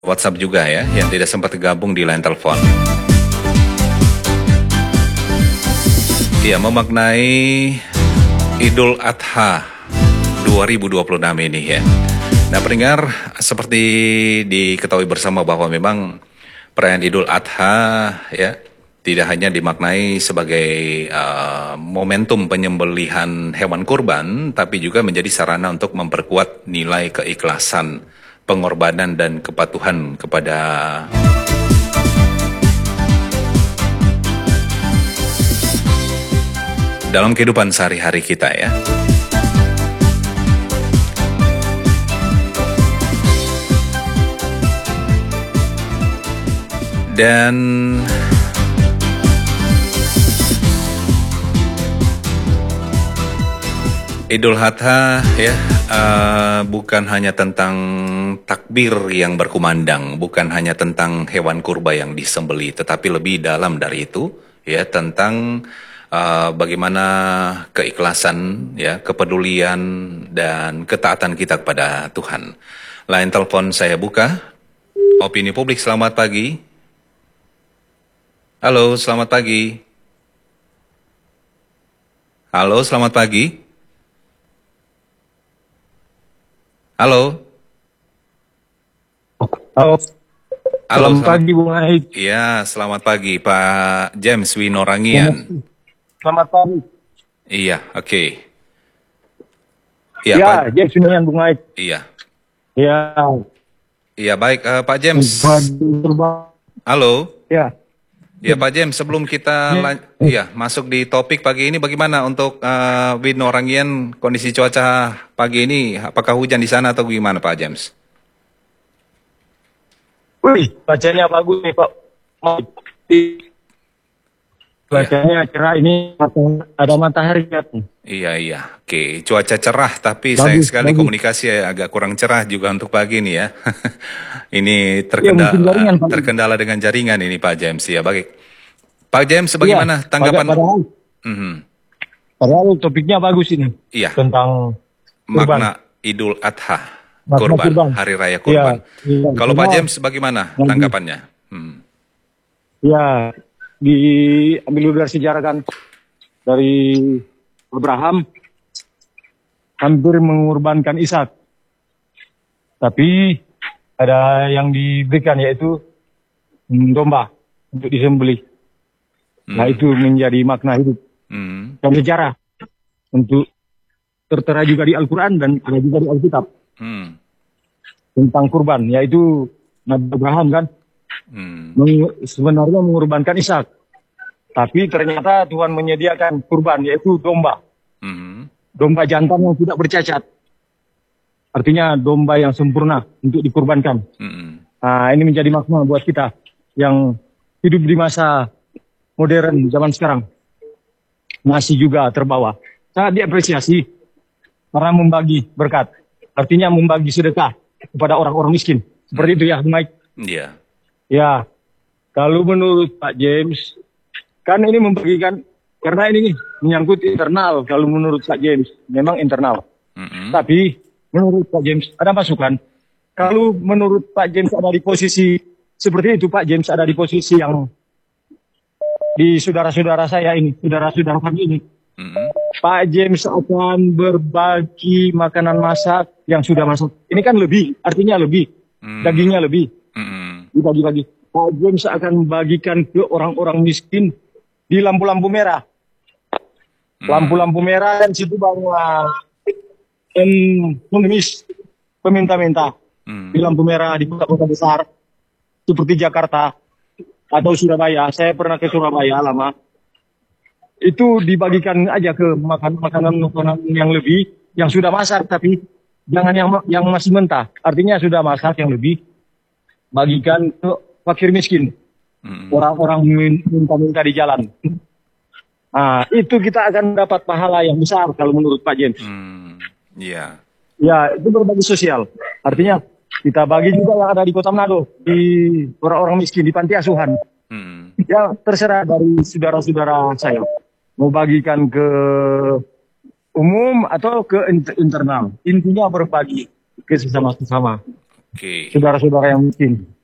WhatsApp juga ya, yang tidak sempat gabung di line telepon. Ya, memaknai Idul Adha 2026 ini ya. Nah, pendengar, seperti diketahui bersama bahwa memang perayaan Idul Adha ya tidak hanya dimaknai sebagai momentum penyembelihan hewan kurban, tapi juga menjadi sarana untuk memperkuat nilai keikhlasan, pengorbanan dan kepatuhan kepada dalam kehidupan sehari-hari kita ya. Dan Idul Adha ya bukan hanya tentang takbir yang berkumandang, bukan hanya tentang hewan kurban yang disembeli, tetapi lebih dalam dari itu ya, tentang bagaimana keikhlasan ya, kepedulian dan ketaatan kita kepada Tuhan. Line telepon saya buka. Opini publik, selamat pagi. Halo, selamat pagi. Halo, selamat pagi. Halo. Halo. Halo, Selamat pagi, Bung Aik. Iya, selamat pagi Pak James Winorangian. Selamat pagi. Iya, oke. Iya, Ya, Pak. James Winorangian, Bung Aik. Iya. Ya. Iya, baik Pak James. Halo. Ya. Ya Pak James, sebelum kita masuk di topik pagi ini, bagaimana untuk Winorangian, kondisi cuaca pagi ini? Apakah hujan di sana atau gimana Pak James? Wih, bacanya bagus nih Pak. Cuacanya cerah, ini ada matahari lihat nih. Iya. Oke, cuaca cerah, tapi Bagus, sayang sekali bagus. komunikasi agak kurang cerah juga untuk pagi ini ya. Ini mungkin jaringan, Pak. terkendala dengan jaringan ini Pak James ya. Baik. Pak James, bagaimana tanggapan? Padahal topiknya bagus ini. Iya. Tentang kurban. Makna Idul Adha, Makna kurban. Hari Raya Kurban. Iya. Kalau Pak James bagaimana tanggapannya? Ya, diambil dari sejarah kan, dari Abraham hampir mengorbankan Ishak, tapi ada yang diberikan yaitu domba untuk disembelih. Nah, itu menjadi makna hidup dan sejarah untuk tertera juga di Al-Quran dan ada juga di Alkitab tentang kurban, yaitu Nabi Abraham kan sebenarnya mengorbankan Ishak, tapi ternyata Tuhan menyediakan kurban yaitu domba, domba jantan yang tidak bercacat, artinya domba yang sempurna untuk dikurbankan. Nah, ini menjadi makna buat kita yang hidup di masa modern zaman sekarang, masih juga terbawa. Sangat diapresiasi karena membagi berkat, artinya membagi sedekah kepada orang-orang miskin. Seperti itu ya, Mike. Iya. Ya, kalau menurut Pak James, kan ini membagikan, karena ini menyangkut internal. Kalau menurut Pak James, memang internal. Tapi menurut Pak James, ada masukan. Kalau menurut Pak James ada di posisi seperti itu, Pak James ada di posisi yang di saudara-saudara saya ini, saudara-saudara kami ini. Pak James akan berbagi makanan masak yang sudah masak. Ini kan lebih, artinya lebih. Dagingnya lebih. Dibagi-bagi. Pak James akan membagikan ke orang-orang miskin di lampu-lampu merah. Lampu-lampu merah dan situ banyak pengemis, peminta-minta. Di lampu merah di kota-kota besar seperti Jakarta atau Surabaya. Saya pernah ke Surabaya lama. Itu dibagikan aja ke makanan yang lebih, yang sudah masak, tapi jangan yang masih mentah. Artinya sudah masak yang lebih, bagikan ke fakir miskin, orang-orang minta-minta di jalan. Nah, itu kita akan dapat pahala yang besar kalau menurut Pak James. Iya. Ya, itu berbagi sosial. Artinya kita bagi juga yang ada di Kota Manado, di orang-orang miskin, di panti asuhan. Ya, terserah dari saudara-saudara saya. Mau bagikan ke umum atau ke internal. Intinya berbagi ke sesama-sesama. Oke. saudara-saudara yang muslim.